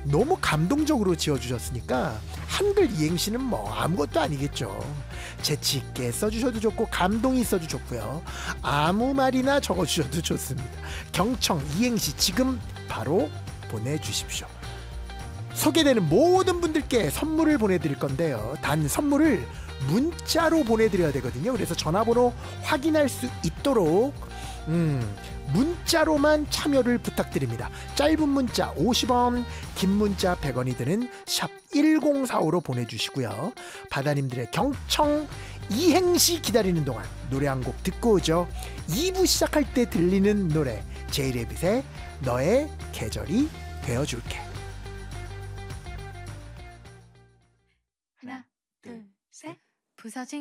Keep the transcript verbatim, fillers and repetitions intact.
너무 감동적으로 지어주셨으니까 한글 이행시는 뭐 아무것도 아니겠죠. 재치있게 써주셔도 좋고 감동이 있어도 좋고요. 아무 말이나 적어주셔도 좋습니다. 경청 이행시 지금 바로 보내주십시오. 소개되는 모든 분들께 선물을 보내드릴 건데요. 단 선물을 문자로 보내드려야 되거든요. 그래서 전화번호 확인할 수 있도록 음, 문자로만 참여를 부탁드립니다. 짧은 문자 오십 원, 긴 문자 백 원이 드는 샵 일공사오로 보내주시고요. 바다님들의 경청 이행시 기다리는 동안 노래 한 곡 듣고 오죠. 이 부 시작할 때 들리는 노래 제이레빗의 너의 계절이 되어줄게. 하나, 둘, 셋. 부서진